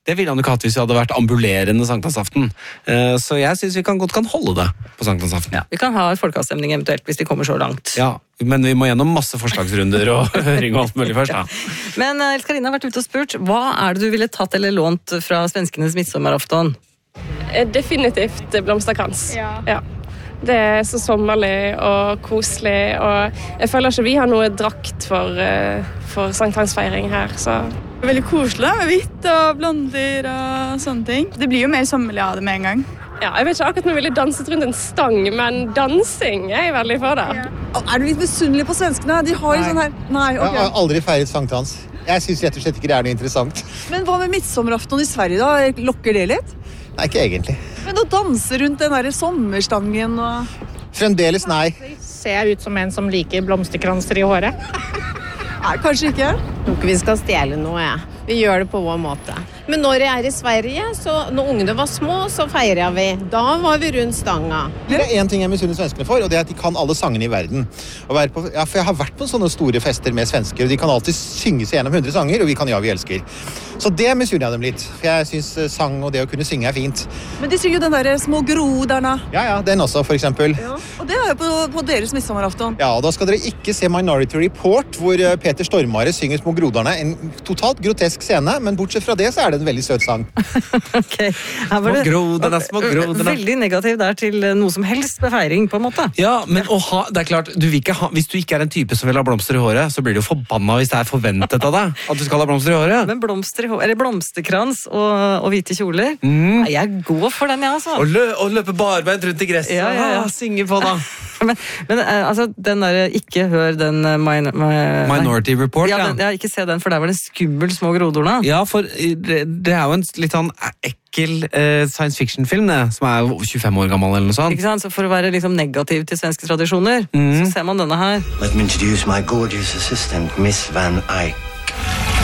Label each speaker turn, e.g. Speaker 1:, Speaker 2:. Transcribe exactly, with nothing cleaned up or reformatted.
Speaker 1: Det ville han jo ikke hatt hvis vi hadde vært ambulerende sankthansaften. Uh, så jeg synes vi kan godt kan holde det på sankthansaften.
Speaker 2: Ja, vi kan ha folkeavstemning eventuelt hvis de kommer så langt.
Speaker 1: Ja, men vi må gjennom masse forslagsrunder og høring og alt mulig først. Da.
Speaker 2: Men uh, Else Karine har vært ute og spurt, hva er det du ville tatt eller lånt fra svenskenes midtsommerafton?
Speaker 3: Definitivt blomsterkrans. Ja. ja. Det er så sommerlig og koselig, og jeg føler ikke vi har noe drakt for, for sankthansfeiring her, så...
Speaker 4: Veldig koselig, med hvitt og blonder og sånne ting. Det blir jo mer sommerlig av det med en gang.
Speaker 3: Ja, jeg vet ikke akkurat om jeg ville danset rundt en stang, men dansing er jeg veldig for det. Ja.
Speaker 5: Er du litt misunnelig på svenskene? De har jo sånn her... Nei, ok.
Speaker 6: Jeg har aldri feiret sankthans. Jeg synes rett og slett ikke det er noe interessant.
Speaker 5: Men hva med midtsommeraften i Sverige da? Lokker det litt?
Speaker 6: Nei, ikke egentlig.
Speaker 5: Men å danse rundt den der sommerstangen og...
Speaker 6: Fremdeles nei.
Speaker 7: Ser jeg ut som en som liker blomsterkranser i håret?
Speaker 5: Nei, kanskje ikke.
Speaker 8: Jeg tror ikke vi skal stjele noe, jeg. Vi gjør det på vår måte. Men når jeg er i Sverige, så når ungene var små, så feirer vi. Da var vi rundt stanga.
Speaker 6: Det er en ting jeg misunner svenskene for, og det er at de kan alle sangene i verden. Og være på, ja, for jeg har vært på sånne store fester med svensker, og de kan alltid synge seg gjennom hundre sanger, og vi kan Ja, vi elsker. Så det misunner jeg dem litt, for jeg synes sang og det å kunne synge er fint.
Speaker 5: Men de synger jo den der små grodarna.
Speaker 6: Ja, ja, den også, for eksempel.
Speaker 5: Ja, og det er jo på, på deres midtsommerafton.
Speaker 6: Ja, og da skal dere ikke se Minority Report, hvor Peter Stormare synger Små grodarne. En totalt grotesk scene, men bortsett fra det så er det en veldig søt sang.
Speaker 2: Ok, her var det
Speaker 1: små grodarna, små grodarna.
Speaker 2: Veldig negativ der til noe som helst med feiring, på en måte.
Speaker 1: Ja, men å ha, det er klart, du vil ikke ha, hvis du ikke er en type som vil ha blomster i håret, så blir du jo forbanna hvis det er forventet av deg at du skal ha blomster i håret.
Speaker 2: Men blomster i håret, eller blomsterkrans og, og hvite kjoler, mm. jeg går for den, jeg, altså.
Speaker 1: Og, lø, og løpe barbeint rundt i gresset,
Speaker 2: ja, ja, ja.
Speaker 1: Ah, synge på da.
Speaker 2: men, men altså, den der, ikke hør den min, min,
Speaker 1: Minority Report,
Speaker 2: ja. Den, ja, ikke se den, for der var det skummel små grodorna.
Speaker 1: Ja, for det, det er jo en litt sånn ekkel eh, science fiction-film, det, som er tjuefem år gammel eller noe sånt.
Speaker 2: Ikke sant? Så for å være liksom negativ til svenske tradisjoner, mm. så ser man denne her.
Speaker 9: Let me introduce my gorgeous assistant, Miss Van Eyck.